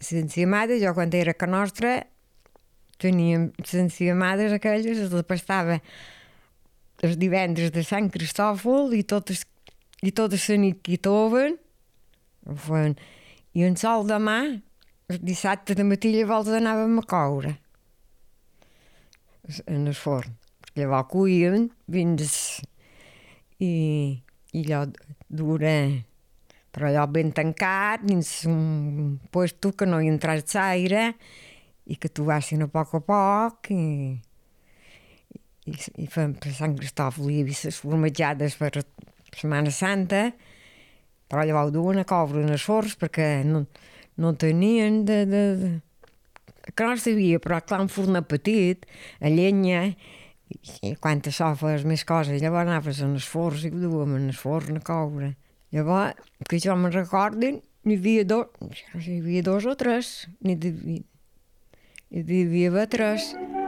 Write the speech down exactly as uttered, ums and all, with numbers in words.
les enciamades, jo quan era a Can Nostra teníem les enciamades aquelles, les pastava els divendres de Sant Cristòfol i totes, i totes la nit que hi toven, i en sol demà, el dissabte de matí llavors anàvem a coure en el forn. Llavors cuïen fins i, i allò dura, però allò ben tancat, dins un puesto que no hi entrés aire i que tu vassin a poc a poc i, i, i fem per Sant Cristòfol. Hi havia les formatjades per Setmana Santa, però llavors duen a coure en els forns perquè no, no tenien de... de, de... que no sabia, però clar, un forn petit, a llenya, i quantes sofes, més coses. Llavors anaves en els forns i ho duem en el forn a coure. Llavors, que jo me'n recorden, n'hi havia dos, hi havia dos o tres, n'hi devia, n'hi devia haver tres.